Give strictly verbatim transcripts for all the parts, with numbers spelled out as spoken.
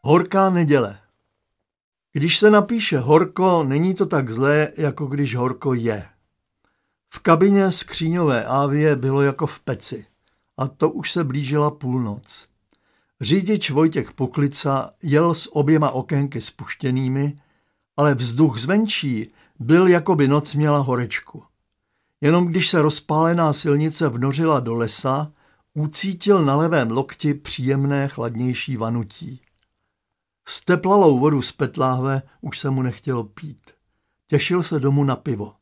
Horká neděle. Když se napíše horko, není to tak zlé, jako když horko je. V kabině skříňové Avie bylo jako v peci. A to už se blížila půlnoc. Řidič Vojtěch Puklica jel s oběma okénky spuštěnými, ale vzduch zvenčí byl, jako by noc měla horečku. Jenom když se rozpálená silnice vnořila do lesa, ucítil na levém lokti příjemné chladnější vanutí. Steplalou vodu z petláhve už se mu nechtělo pít. Těšil se domů na pivo.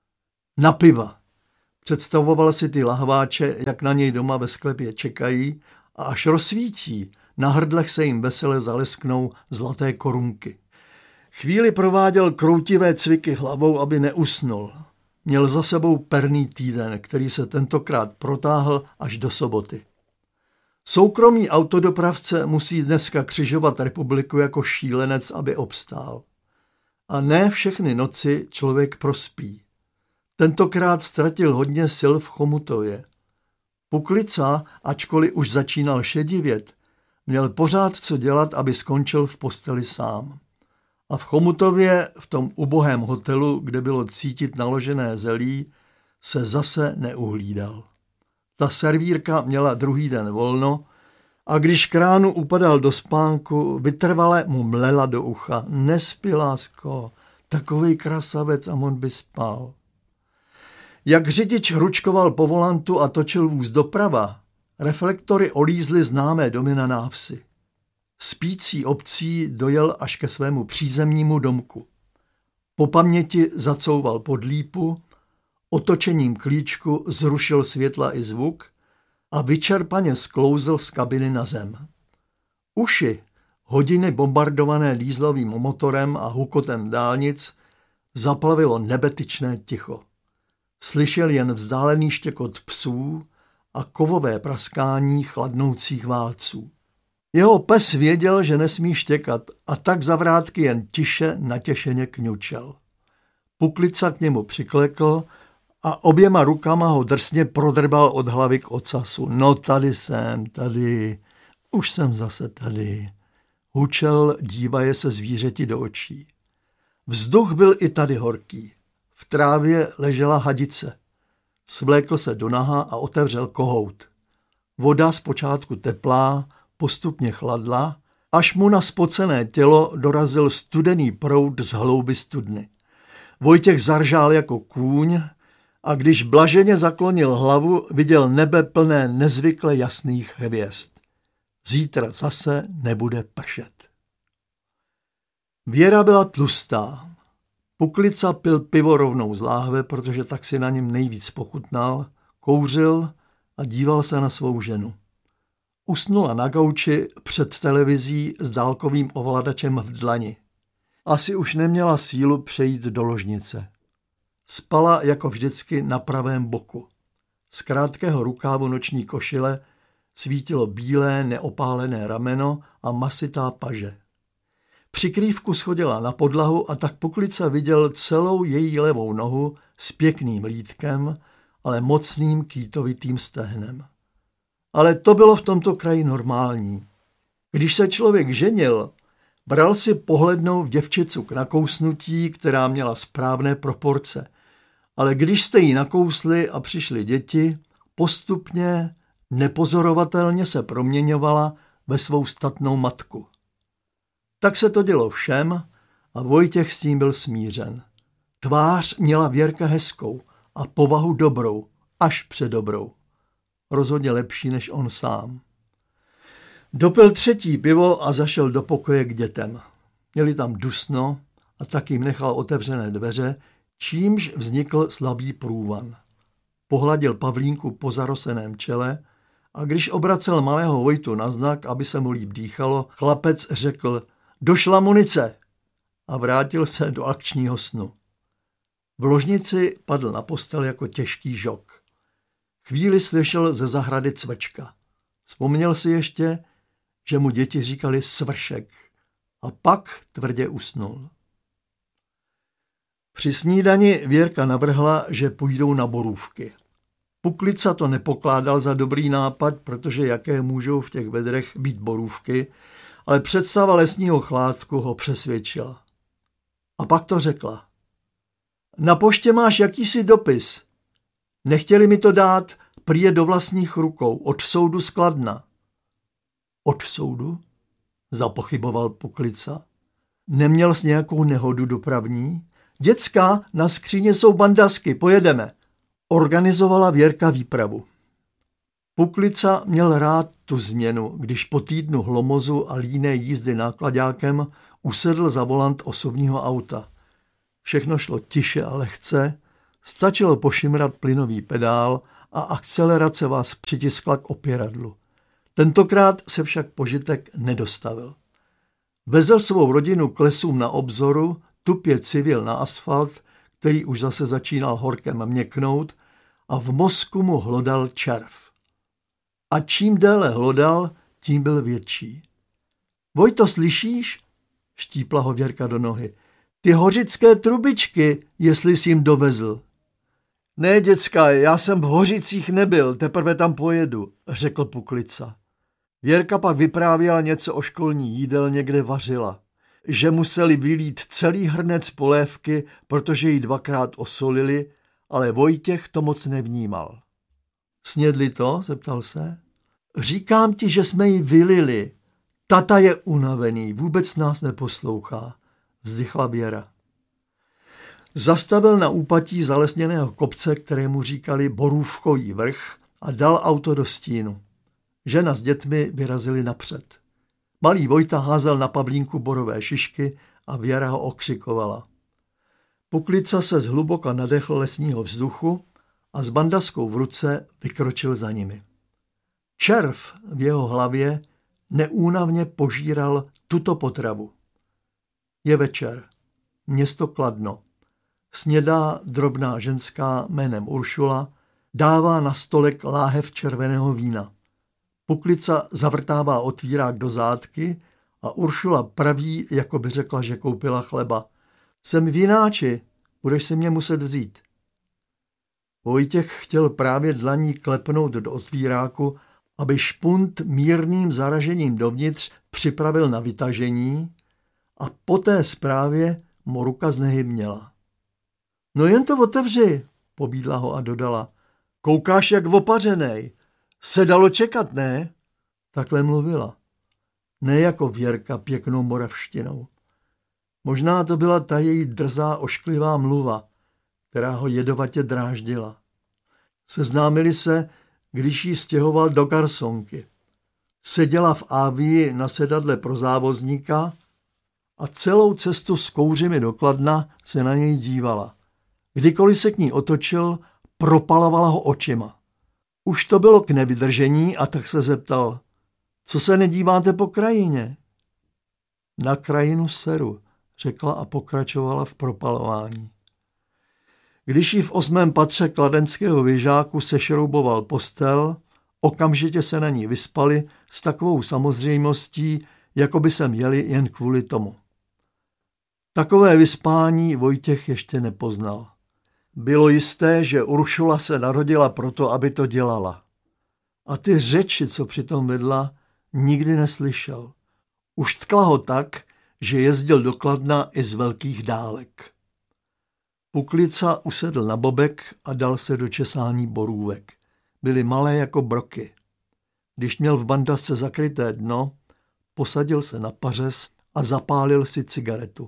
Na piva. Představoval si ty lahváče, jak na něj doma ve sklepě čekají, a až rozsvítí, na hrdlech se jim vesele zalesknou zlaté korunky. Chvíli prováděl kroutivé cviky hlavou, aby neusnul. Měl za sebou perný týden, který se tentokrát protáhl až do soboty. Soukromý autodopravce musí dneska křižovat republiku jako šílenec, aby obstál. A ne všechny noci člověk prospí. Tentokrát ztratil hodně sil v Chomutově. Puklica, ačkoliv už začínal šedivět, měl pořád co dělat, aby skončil v posteli sám. A v Chomutově, v tom ubohém hotelu, kde bylo cítit naložené zelí, se zase neuhlídal. Ta servírka měla druhý den volno a když k ránu upadal do spánku, vytrvale mu mlela do ucha: Nespi, lásko, takovej krasavec a on by spal. Jak řidič hručkoval po volantu a točil vůz doprava, reflektory olízly známé domy na návsi. Spící obcí dojel až ke svému přízemnímu domku. Po paměti zacouval pod lípu, otočením klíčku zrušil světla i zvuk a vyčerpaně sklouzl z kabiny na zem. Uši, hodiny bombardované dýzlovým motorem a hukotem dálnic, zaplavilo nebetyčné ticho. Slyšel jen vzdálený štěkot psů a kovové praskání chladnoucích válců. Jeho pes věděl, že nesmí štěkat, a tak za vrátky jen tiše natěšeně kňučel. Puklica k němu přiklekl a oběma rukama ho drsně prodrbal od hlavy k ocasu. No tady jsem, tady, už jsem zase tady. Hučel, dívaje se zvířeti do očí. Vzduch byl i tady horký. V trávě ležela hadice. Svlékl se do naha a otevřel kohout. Voda zpočátku teplá, postupně chladla, až mu na spocené tělo dorazil studený proud z hlouby studny. Vojtěch zaržál jako kůň a když blaženě zaklonil hlavu, viděl nebe plné nezvykle jasných hvězd. Zítra zase nebude pršet. Věra byla tlustá. Puklica pil pivo rovnou z láhve, protože tak si na něm nejvíc pochutnal, kouřil a díval se na svou ženu. Usnula na gauči před televizí s dálkovým ovladačem v dlani. Asi už neměla sílu přejít do ložnice. Spala jako vždycky na pravém boku. Z krátkého rukávu noční košile svítilo bílé neopálené rameno a masitá paže. Přikrývku schodila na podlahu a tak Puklica viděl celou její levou nohu s pěkným lítkem, ale mocným kýtovitým stehnem. Ale to bylo v tomto kraji normální. Když se člověk ženil, bral si pohlednou v děvčicu k nakousnutí, která měla správné proporce. Ale když jste jí nakousli a přišly děti, postupně, nepozorovatelně se proměňovala ve svou statnou matku. Tak se to dělo všem a Vojtěch s tím byl smířen. Tvář měla Věrka hezkou a povahu dobrou, až předobrou. Rozhodně lepší než on sám. Dopil třetí pivo a zašel do pokoje k dětem. Měli tam dusno a tak jim nechal otevřené dveře, čímž vznikl slabý průvan. Pohladil Pavlínku po zaroseném čele a když obracel malého Vojtu na znak, aby se mu líp dýchalo, chlapec řekl: Došla munice, a vrátil se do akčního snu. V ložnici padl na postel jako těžký žok. Chvíli slyšel ze zahrady cvečka. Vzpomněl si ještě, že mu děti říkali svršek, a pak tvrdě usnul. Při snídani Věrka navrhla, že půjdou na borůvky. Puklica to nepokládal za dobrý nápad, protože jaké můžou v těch vedrech být borůvky, ale představa lesního chládku ho přesvědčila. A pak to řekla. Na poště máš jakýsi dopis. Nechtěli mi to dát, prý je do vlastních rukou, od soudu z Kladna. Od soudu? Zapochyboval Puklica. Neměl jsi nějakou nehodu dopravní? Děcka, na skříně jsou bandasky, pojedeme. Organizovala Věrka výpravu. Puklica měl rád tu změnu, když po týdnu hlomozu a líné jízdy náklaďákem usedl za volant osobního auta. Všechno šlo tiše a lehce, stačilo pošimrat plynový pedál a akcelerace vás přitiskla k opěradlu. Tentokrát se však požitek nedostavil. Vezl svou rodinu k lesům na obzoru, tupě civil na asfalt, který už zase začínal horkem měknout, a v mozku mu hlodal červ. A čím déle hlodal, tím byl větší. Vojto, slyšíš? Štípla ho Věrka do nohy. Ty hořické trubičky, jestli jsi jim dovezl. Ne, děcka, já jsem v Hořicích nebyl, teprve tam pojedu, řekl Puklica. Věrka pak vyprávěla něco o školní jídelně, kde vařila. Že museli vylít celý hrnec polévky, protože ji dvakrát osolili, ale Vojtěch to moc nevnímal. Snědli to? Zeptal se. Říkám ti, že jsme ji vylili. Tata je unavený, vůbec nás neposlouchá, vzdychla Věra. Zastavil na úpatí zalesněného kopce, kterému říkali Borůvkový vrch, a dal auto do stínu. Žena s dětmi vyrazili napřed. Malý Vojta házel na Pavlínku borové šišky a Věra ho okřikovala. Puklica se zhluboka nadechl lesního vzduchu a s bandaskou v ruce vykročil za nimi. Červ v jeho hlavě neúnavně požíral tuto potravu. Je večer. Město Kladno. Snědá drobná ženská jménem Uršula, dává na stolek láhev červeného vína. Puklica zavrtává otvírák do zátky a Uršula praví, jako by řekla, že koupila chleba. Jsem vináči, budeš si mě muset vzít. Vojtěch chtěl právě dlaní klepnout do otvíráku, aby špunt mírným zaražením dovnitř připravil na vytažení, a po té zprávě mu ruka znehybněla. No jen to otevři, pobídla ho a dodala. Koukáš jak opařenej. Se dalo čekat, ne? Takhle mluvila. Ne jako Věrka pěknou moravštinou. Možná to byla ta její drzá ošklivá mluva, která ho jedovatě dráždila. Seznámili se, když jí stěhoval do garsonky. Seděla v Ávii na sedadle pro závozníka a celou cestu s kouřimi do Kladna se na něj dívala. Kdykoliv se k ní otočil, propalovala ho očima. Už to bylo k nevydržení a tak se zeptal, co se nedíváte po krajině? Na krajinu seru, řekla a pokračovala v propalování. Když jí v osmém patře kladenského věžáku sešrouboval postel, okamžitě se na ní vyspali s takovou samozřejmostí, jako by se měli jen kvůli tomu. Takové vyspání Vojtěch ještě nepoznal. Bylo jisté, že Uršula se narodila proto, aby to dělala. A ty řeči, co přitom vedla, nikdy neslyšel. Už tkla ho tak, že jezdil do Kladna i z velkých dálek. Puklica usedl na bobek a dal se do česání borůvek. Byly malé jako broky. Když měl v bandasce zakryté dno, posadil se na pařez a zapálil si cigaretu.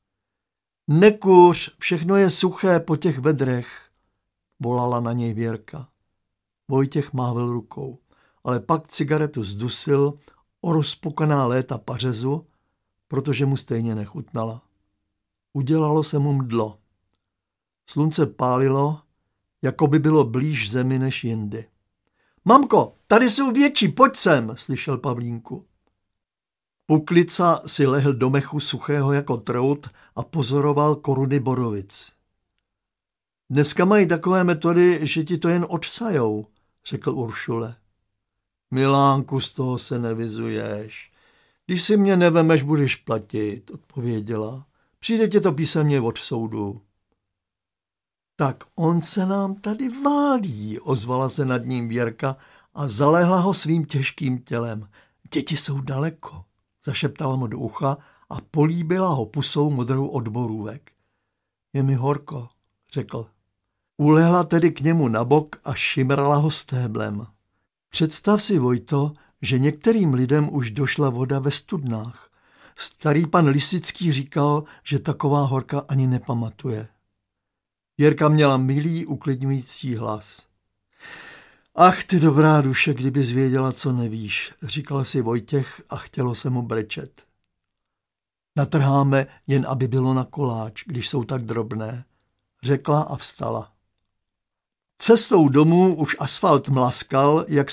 Nekuř, všechno je suché po těch vedrech, volala na něj Věrka. Vojtěch mávil rukou, ale pak cigaretu zdusil o rozpukaná léta pařezu, protože mu stejně nechutnala. Udělalo se mu mdlo. Slunce pálilo, jako by bylo blíž zemi než jindy. Mamko, tady jsou větší, pojď sem, slyšel Pavlínku. Puklica si lehl do mechu suchého jako trout a pozoroval koruny borovic. Dneska mají takové metody, že ti to jen odsajou, řekl Uršule. Milánku, z toho se nevyzuješ. Když si mě nevemeš, budeš platit, odpověděla. Přijde ti to písemně od soudu. Tak on se nám tady válí, ozvala se nad ním Věrka a zalehla ho svým těžkým tělem. Děti jsou daleko. zašeptala mu do ucha a políbila ho pusou modrou od borůvek. Je mi horko, řekl. Ulehla tedy k němu na bok a šimrala ho stéblem. Představ si, Vojto, že některým lidem už došla voda ve studnách. Starý pan Lisický říkal, že taková horka ani nepamatuje. Jirka měla milý, uklidňující hlas. Ach, ty dobrá duše, kdybys věděla, co nevíš, říkal si Vojtěch a chtělo se mu brečet. Natrháme, jen aby bylo na koláč, když jsou tak drobné, řekla a vstala. Cestou domů už asfalt mlaskal, jak